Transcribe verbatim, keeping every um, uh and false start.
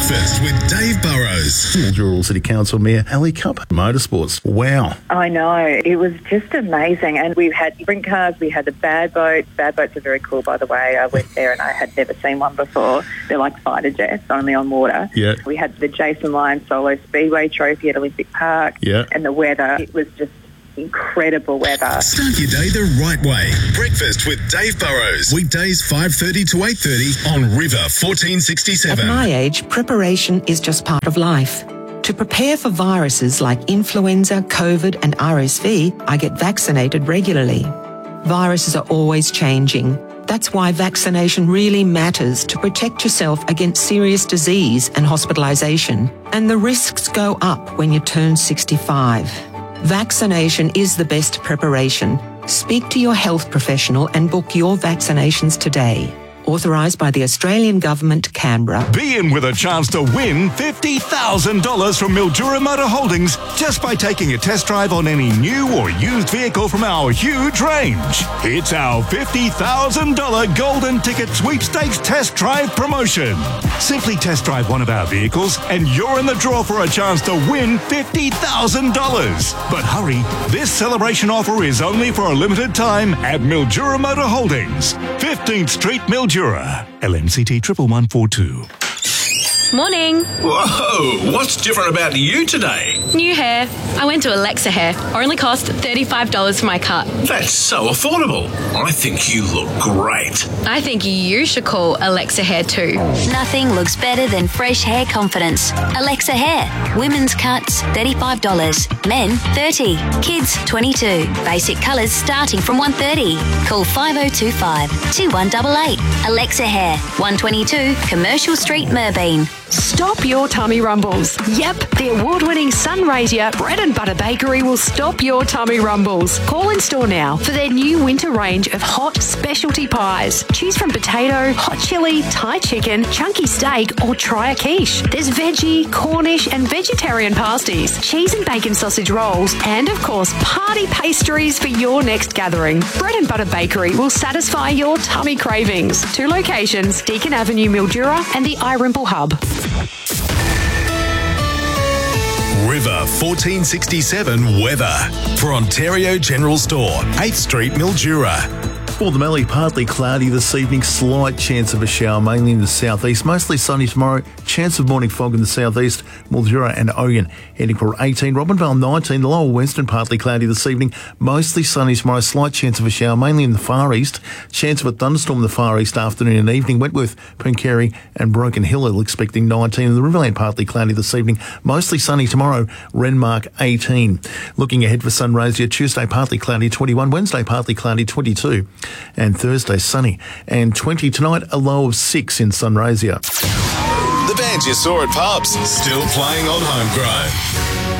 Breakfast with Dave Burrows. Mildura City Council Mayor Ali Cupp. Motorsports. Wow. I know. It was just amazing. And we've had sprint cars, we had the bad boats. Bad boats are very cool, by the way. I went there and I had never seen one before. They're like fighter jets, only on water. Yeah. We had the Jason Lyons Solo Speedway Trophy at Olympic Park. Yeah. And the weather, it was just incredible weather. Start your day the right way. Breakfast with Dave Burrows. Weekdays five thirty to eight thirty on River fourteen sixty-seven. At my age, preparation is just part of life. To prepare for viruses like influenza, COVID and R S V, I get vaccinated regularly. Viruses are always changing. That's why vaccination really matters to protect yourself against serious disease and hospitalisation. And the risks go up when you turn sixty-five. Vaccination is the best preparation. Speak to your health professional and book your vaccinations today. Authorised by the Australian Government, Canberra. Be in with a chance to win fifty thousand dollars from Mildura Motor Holdings just by taking a test drive on any new or used vehicle from our huge range. It's our fifty thousand dollars Golden Ticket Sweepstakes Test Drive promotion. Simply test drive one of our vehicles and you're in the draw for a chance to win fifty thousand dollars. But hurry, this celebration offer is only for a limited time at Mildura Motor Holdings, fifteenth Street, Mildura. L M C T one one one four two. Morning. Whoa, what's different about you today? New hair. I went to Alexa Hair. Only cost thirty-five dollars for my cut. That's so affordable. I think you look great. I think you should call Alexa Hair too. Nothing looks better than fresh hair confidence. Alexa Hair. Women's cuts, thirty-five dollars. Men, thirty dollars. Kids, twenty-two dollars. Basic colours starting from one hundred thirty dollars. Call five oh two five, two one eight eight. Alexa Hair, one twenty-two Commercial Street, Merbeen. Stop your tummy rumbles. Yep, the award-winning Sunraysia Bread and Butter Bakery will stop your tummy rumbles. Call in store now for their new winter range of hot specialty pies. Choose from potato, hot chili, Thai chicken, chunky steak, or try a quiche. There's veggie, Cornish, and vegetarian pasties, cheese and bacon sausage rolls, and of course, party pastries for your next gathering. Bread and Butter Bakery will satisfy your tummy cravings. Two locations, Deakin Avenue, Mildura, and the iRimple Hub. River fourteen sixty-seven weather for Ontario General Store, eighth Street, Mildura. For the Mallee, partly cloudy this evening, slight chance of a shower, mainly in the southeast. Mostly sunny tomorrow, chance of morning fog in the southeast. Mildura and Oyen heading for eighteen. Robinvale nineteen, the lower western partly cloudy this evening, mostly sunny tomorrow, slight chance of a shower, mainly in the far east. Chance of a thunderstorm in the far east afternoon and evening. Wentworth, Pooncarie and Broken Hill expecting nineteen. And the Riverland partly cloudy this evening, mostly sunny tomorrow, Renmark eighteen. Looking ahead for Sunraysia, Tuesday partly cloudy twenty-one, Wednesday partly cloudy twenty-two. And Thursday sunny and twenty. Tonight a low of six in Sunraysia. The bands you saw at pubs, still playing on Homegrown.